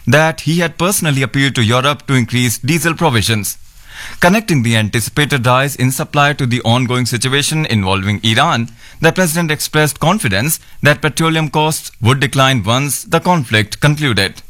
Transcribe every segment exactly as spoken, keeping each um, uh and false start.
that he had personally appealed to Europe to increase diesel provisions. Connecting the anticipated rise in supply to the ongoing situation involving Iran, the president expressed confidence that petroleum costs would decline once the conflict concluded.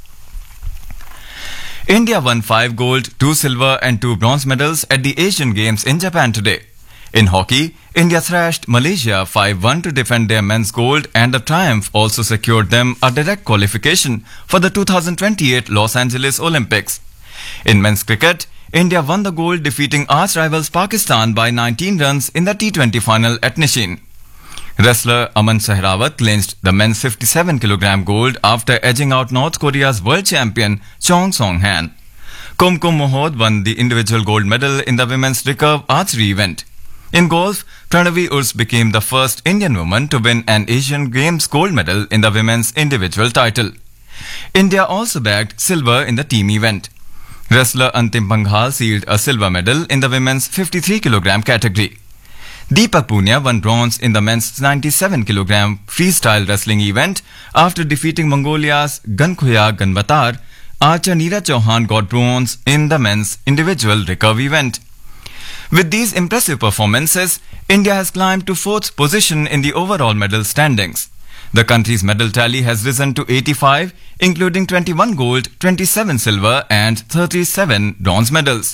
India won five gold, two silver and two bronze medals at the Asian Games in Japan today. In hockey, India thrashed Malaysia five one to defend their men's gold, and the triumph also secured them a direct qualification for the two thousand twenty-eight Los Angeles Olympics. In men's cricket, India won the gold, defeating arch rivals Pakistan by nineteen runs in the T twenty final at Nishin. Wrestler Aman Sehrawat clinched the men's fifty-seven kilogram gold after edging out North Korea's world champion Chong Song-han. Kumkum Mohod won the individual gold medal in the women's recurve archery event. In golf, Pranavi Urs became the first Indian woman to win an Asian Games gold medal in the women's individual title. India also bagged silver in the team event. Wrestler Antim Panghal sealed a silver medal in the women's fifty-three kilogram category. Deepak Punia won bronze in the men's ninety-seven kilogram freestyle wrestling event after defeating Mongolia's Gankhuya Ganbatar. Archer Neeraj Chauhan got bronze in the men's individual recurve event. With these impressive performances, India has climbed to fourth position in the overall medal standings. The country's medal tally has risen to eighty-five, including twenty-one gold, twenty-seven silver and thirty-seven bronze medals.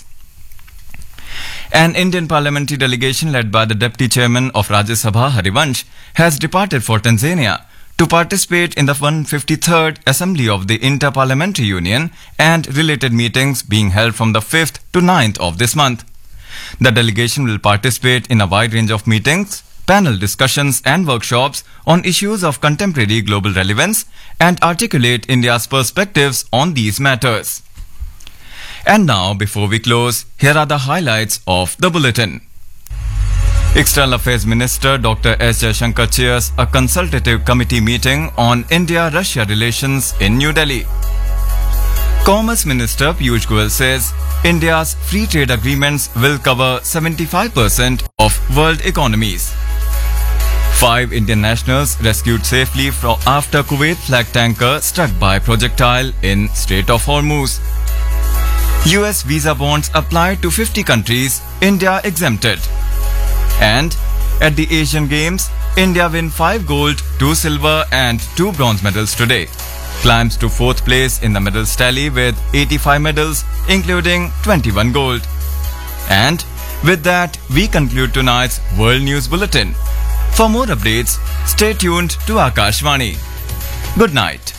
An Indian parliamentary delegation led by the Deputy Chairman of Rajya Sabha, Harivansh, has departed for Tanzania to participate in the one hundred fifty-third Assembly of the Inter-Parliamentary Union and related meetings being held from the fifth to ninth of this month. The delegation will participate in a wide range of meetings, panel discussions and workshops on issues of contemporary global relevance and articulate India's perspectives on these matters. And now, before we close, here are the highlights of the bulletin. External Affairs Minister Doctor S. Jaishankar chairs a consultative committee meeting on India-Russia relations in New Delhi. Commerce Minister Piyush Goyal says India's free trade agreements will cover seventy-five percent of world economies. Five Indian nationals rescued safely from after Kuwait flag tanker struck by projectile in Strait of Hormuz. U S visa bonds applied to fifty countries, India exempted. And at the Asian Games, India win five gold, two silver and two bronze medals today. Climbs to fourth place in the medals tally with eighty-five medals, including twenty-one gold. And with that, we conclude tonight's World News Bulletin. For more updates, stay tuned to Akashvani. Good night.